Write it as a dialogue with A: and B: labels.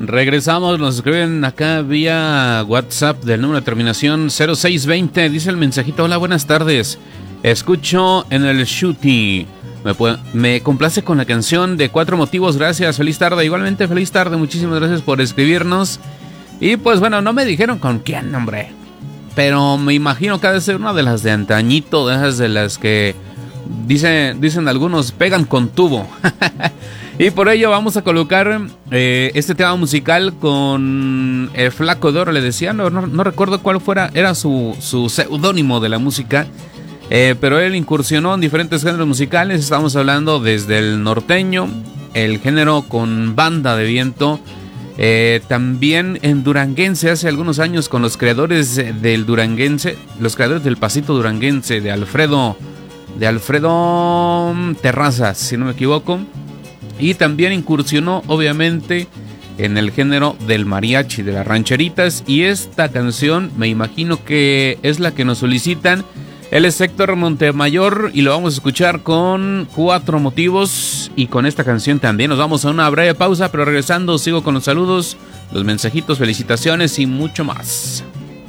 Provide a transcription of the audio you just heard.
A: Regresamos, nos escriben acá vía WhatsApp del número de terminación 0620. Dice el mensajito: hola, buenas tardes. Escucho en el Shooty. Me complace con la canción de Cuatro Motivos. Gracias, feliz tarde. Igualmente, feliz tarde. Muchísimas gracias por escribirnos. Y pues bueno, no me dijeron con quién, hombre. Pero me imagino que ha de ser una de las de antañito, de esas de las que dicen algunos, pegan con tubo. Y por ello vamos a colocar este tema musical con el Flaco de Oro, le decía, no recuerdo cuál era su seudónimo de la música, pero él incursionó en diferentes géneros musicales. Estamos hablando desde el norteño, el género con banda de viento, también en duranguense hace algunos años con los creadores del duranguense, los creadores del pasito duranguense de Alfredo Terrazas, si no me equivoco. Y también incursionó obviamente en el género del mariachi, de las rancheritas. Y esta canción me imagino que es la que nos solicitan. Él es Héctor Montemayor y lo vamos a escuchar con Cuatro Motivos. Y con esta canción también nos vamos a una breve pausa, pero regresando sigo con los saludos, los mensajitos, felicitaciones y mucho más.